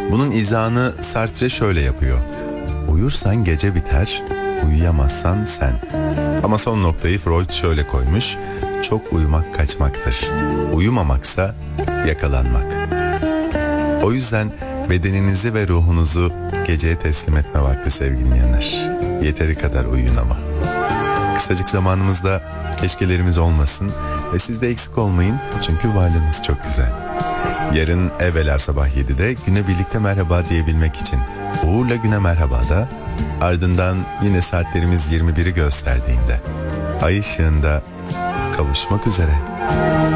Bunun izahını Sartre şöyle yapıyor. Uyursan gece biter, uyuyamazsan sen. Ama son noktayı Freud şöyle koymuş. Çok uyumak kaçmaktır. Uyumamaksa yakalanmak. O yüzden bedeninizi ve ruhunuzu geceye teslim etme vakti sevgili dinleyenler. Yeteri kadar uyuyun ama. Kısacık zamanımızda keşkelerimiz olmasın ve siz de eksik olmayın çünkü varlığınız çok güzel. Yarın evvela sabah 7'de güne birlikte merhaba diyebilmek için Uğur'la Güne Merhaba'da, ardından yine saatlerimiz 21'i gösterdiğinde ay ışığında kavuşmak üzere.